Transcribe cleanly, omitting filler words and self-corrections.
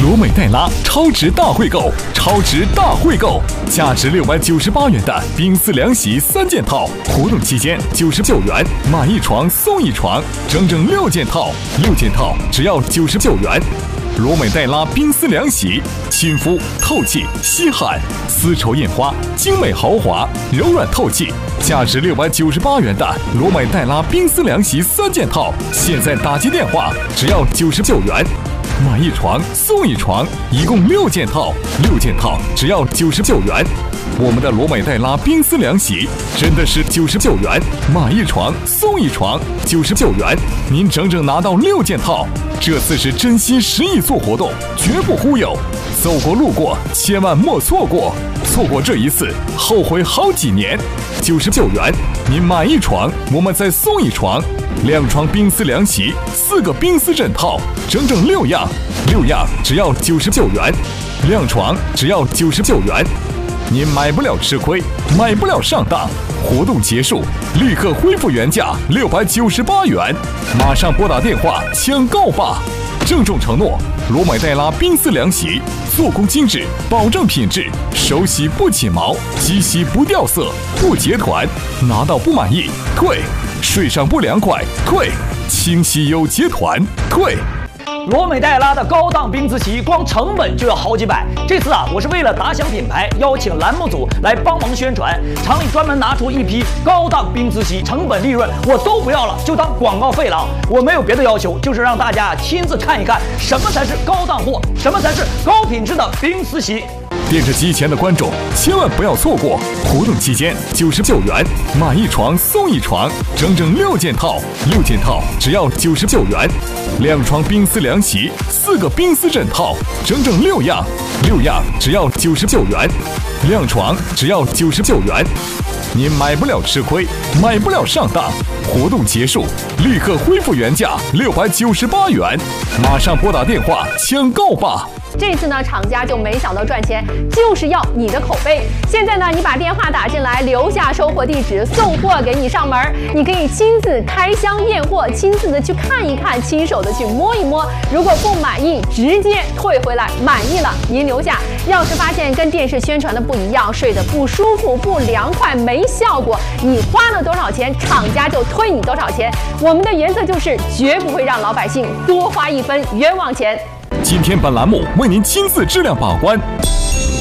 罗美黛拉超值大惠购，超值大惠购，价值698元的冰丝凉席3件套，活动期间99元，买一床送一床，整整6件套，6件套只要99元。罗美黛拉冰丝凉席，亲肤透气吸汗，丝绸印花，精美豪华，柔软透气，价值698元的罗美黛拉冰丝凉席3件套，现在打击电话只要99元。买一床送一床，一共6件套，6件套只要99元。我们的罗美黛拉冰丝凉席真的是99元，买一床送一床，99元，您整整拿到6件套。这次是真心实意做活动，绝不忽悠，走过路过千万莫错过，错过这一次后悔好几年。99元，您买一床，我们再送一床，2床冰丝凉席，4个冰丝枕套，整整6样，6样只要99元，2床只要99元。您买不了吃亏，买不了上当。活动结束，立刻恢复原价698元，马上拨打电话抢购吧！郑重承诺，罗美黛拉冰丝凉席，做工精致，保证品质，手洗不起毛，机洗不掉色，不结团，拿到不满意退，睡上不凉快退，清洗有结团退。 罗美黛拉的高档冰丝席，光成本就要好几百。这次我是为了打响品牌，邀请栏目组来帮忙宣传。厂里专门拿出一批高档冰丝席，成本利润我都不要了，就当广告费了。我没有别的要求，就是让大家亲自看一看什么才是高档货，什么才是高品质的冰丝席。 电视机前的观众千万不要错过！活动期间99元，买一床送一床，整整6件套，6件套只要99元，2床冰丝凉席，4个冰丝枕套，整整6样，6样只要99元，2床只要99元。您买不了吃亏，买不了上当。活动结束，立刻恢复原价698元，马上拨打电话抢购吧！ 这次呢，厂家就没想到赚钱，就是要你的口碑。现在呢，你把电话打进来，留下收货地址，送货给你上门。你可以亲自开箱验货，亲自的去看一看，亲手的去摸一摸。如果不满意，直接退回来；满意了，您留下。要是发现跟电视宣传的不一样，睡得不舒服、不凉快、没效果，你花了多少钱，厂家就退你多少钱。我们的原则就是绝不会让老百姓多花1分冤枉钱。 今天本栏目为您亲自质量把关。